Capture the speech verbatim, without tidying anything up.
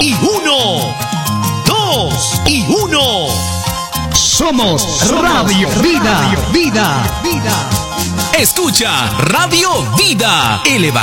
y uno. Dos y uno. Somos, Somos Radio Vida. Radio Vida. Vida. Escucha Radio Vida. Eleva